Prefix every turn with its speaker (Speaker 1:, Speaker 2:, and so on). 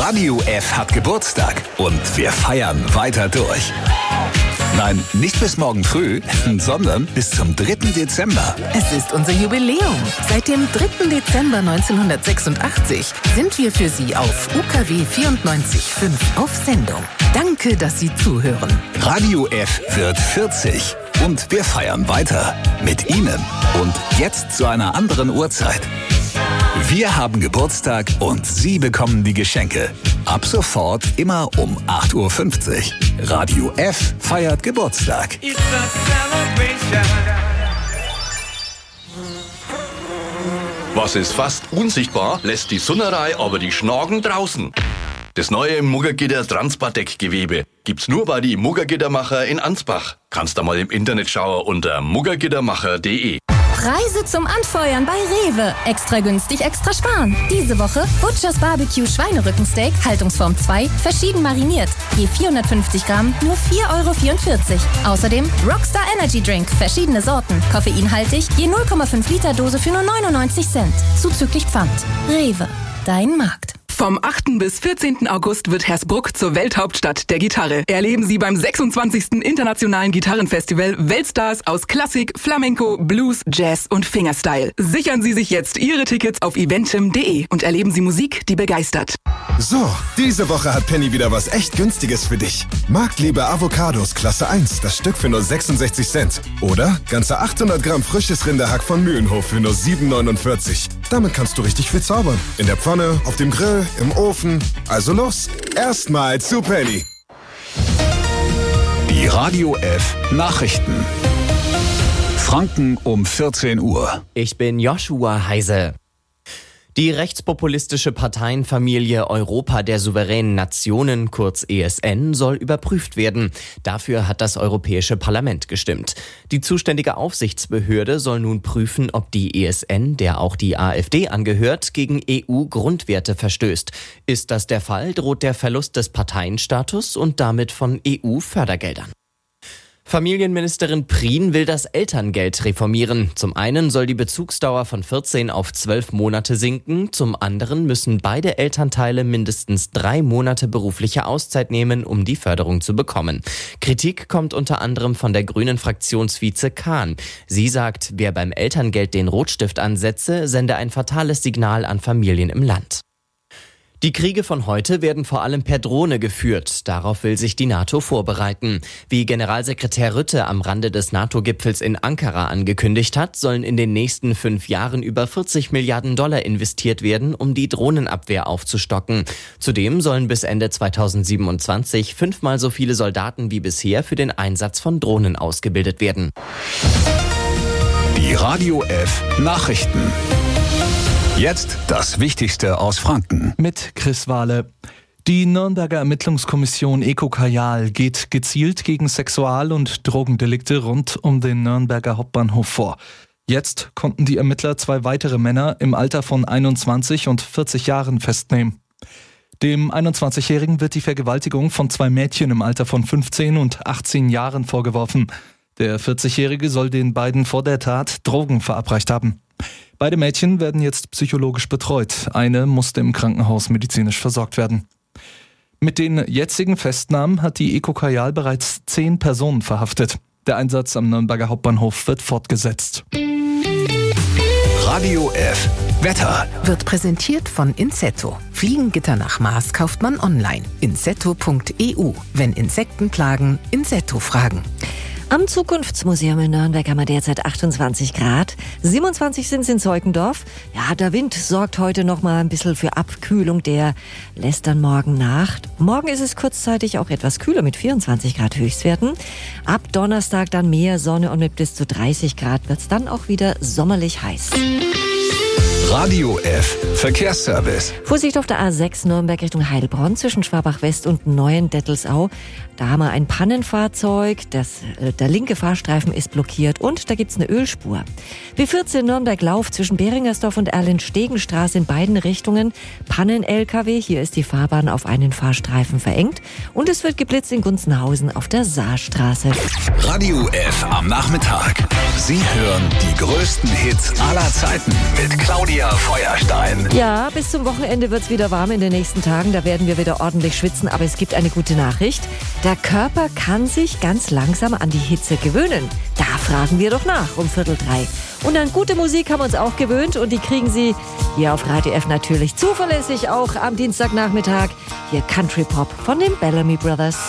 Speaker 1: Radio F hat Geburtstag und wir feiern weiter durch. Nein, nicht bis morgen früh, sondern bis zum 3. Dezember.
Speaker 2: Es ist unser Jubiläum. Seit dem 3. Dezember 1986 sind wir für Sie auf UKW 94.5 auf Sendung. Danke, dass Sie zuhören.
Speaker 1: Radio F wird 40 und wir feiern weiter mit Ihnen. Und jetzt zu einer anderen Uhrzeit. Wir haben Geburtstag und Sie bekommen die Geschenke. Ab sofort immer um 8.50 Uhr. Radio F feiert Geburtstag.
Speaker 3: Was ist fast unsichtbar, lässt die Sunnerei aber die Schnagen draußen. Das neue Muggergitter Transpardeck-Gewebe gibt's nur bei die Muggergittermacher in Ansbach. Kannst da mal im Internet schauen unter muggergittermacher.de.
Speaker 4: Preise zum Anfeuern bei Rewe. Extra günstig, extra sparen. Diese Woche Butchers Barbecue Schweinerückensteak, Haltungsform 2, verschieden mariniert. Je 450 Gramm, nur 4,44 €. Außerdem Rockstar Energy Drink, verschiedene Sorten. Koffeinhaltig, je 0,5 Liter Dose für nur 99 Cent. Zuzüglich Pfand. Rewe, dein Markt.
Speaker 5: Vom 8. bis 14. August wird Hersbruck zur Welthauptstadt der Gitarre. Erleben Sie beim 26. Internationalen Gitarrenfestival Weltstars aus Klassik, Flamenco, Blues, Jazz und Fingerstyle. Sichern Sie sich jetzt Ihre Tickets auf eventim.de und erleben Sie Musik, die begeistert.
Speaker 6: So, diese Woche hat Penny wieder was echt Günstiges für dich. Marktliebe Avocados Klasse 1, das Stück für nur 66 Cent. Oder ganze 800 Gramm frisches Rinderhack von Mühlenhof für nur 7,49 €. Damit kannst du richtig viel zaubern. In der Pfanne, auf dem Grill, im Ofen. Also los, erstmal zu Penny.
Speaker 1: Die Radio F Nachrichten. Franken um 14 Uhr.
Speaker 7: Ich bin Joshua Heise. Die rechtspopulistische Parteienfamilie Europa der souveränen Nationen, kurz ESN, soll überprüft werden. Dafür hat das Europäische Parlament gestimmt. Die zuständige Aufsichtsbehörde soll nun prüfen, ob die ESN, der auch die AfD angehört, gegen EU-Grundwerte verstößt. Ist das der Fall, droht der Verlust des Parteienstatus und damit von EU-Fördergeldern. Familienministerin Prien will das Elterngeld reformieren. Zum einen soll die Bezugsdauer von 14 auf 12 Monate sinken. Zum anderen müssen beide Elternteile mindestens 3 Monate berufliche Auszeit nehmen, um die Förderung zu bekommen. Kritik kommt unter anderem von der grünen Fraktionsvize Kahn. Sie sagt, wer beim Elterngeld den Rotstift ansetze, sende ein fatales Signal an Familien im Land. Die Kriege von heute werden vor allem per Drohne geführt. Darauf will sich die NATO vorbereiten. Wie Generalsekretär Rutte am Rande des NATO-Gipfels in Ankara angekündigt hat, sollen in den nächsten 5 Jahren über 40 Milliarden $ investiert werden, um die Drohnenabwehr aufzustocken. Zudem sollen bis Ende 2027 5-mal so viele Soldaten wie bisher für den Einsatz von Drohnen ausgebildet werden.
Speaker 1: Die Radio F Nachrichten. Jetzt das Wichtigste aus Franken.
Speaker 8: Mit Chris Wahle. Die Nürnberger Ermittlungskommission EcoKajal geht gezielt gegen Sexual- und Drogendelikte rund um den Nürnberger Hauptbahnhof vor. Jetzt konnten die Ermittler 2 weitere Männer im Alter von 21 und 40 Jahren festnehmen. Dem 21-Jährigen wird die Vergewaltigung von 2 Mädchen im Alter von 15 und 18 Jahren vorgeworfen. Der 40-Jährige soll den beiden vor der Tat Drogen verabreicht haben. Beide Mädchen werden jetzt psychologisch betreut. Eine musste im Krankenhaus medizinisch versorgt werden. Mit den jetzigen Festnahmen hat die EcoKajal bereits 10 Personen verhaftet. Der Einsatz am Nürnberger Hauptbahnhof wird fortgesetzt.
Speaker 1: Radio F Wetter
Speaker 2: Wird präsentiert von Insetto. Fliegengitter nach Maß kauft man online. Insetto.eu. Wenn Insekten plagen, Insetto fragen.
Speaker 9: Am Zukunftsmuseum in Nürnberg haben wir derzeit 28 Grad. 27 sind es in Zeukendorf. Ja, der Wind sorgt heute noch mal ein bisschen für Abkühlung. Der lässt dann morgen nach. Morgen ist es kurzzeitig auch etwas kühler mit 24 Grad Höchstwerten. Ab Donnerstag dann mehr Sonne und mit bis zu 30 Grad wird es dann auch wieder sommerlich heiß.
Speaker 1: Radio F Verkehrsservice.
Speaker 9: Vorsicht auf der A6 Nürnberg Richtung Heilbronn zwischen Schwabach-West und Neuendettelsau. Da haben wir ein Pannenfahrzeug. Der linke Fahrstreifen ist blockiert und da gibt's eine Ölspur. B14 Nürnberg-Lauf zwischen Beringersdorf und Erlenstegenstraße in beiden Richtungen. Pannen-LKW. Hier ist die Fahrbahn auf einen Fahrstreifen verengt. Und es wird geblitzt in Gunzenhausen auf der Saarstraße.
Speaker 1: Radio F am Nachmittag. Sie hören die größten Hits aller Zeiten mit Claudia Maria Feuerstein.
Speaker 9: Ja, bis zum Wochenende wird's wieder warm in den nächsten Tagen. Da werden wir wieder ordentlich schwitzen. Aber es gibt eine gute Nachricht. Der Körper kann sich ganz langsam an die Hitze gewöhnen. Da fragen wir doch nach um 2:45. Und an gute Musik haben wir uns auch gewöhnt. Und die kriegen Sie hier auf Radio F natürlich zuverlässig auch am Dienstagnachmittag. Hier Country Pop von den Bellamy Brothers.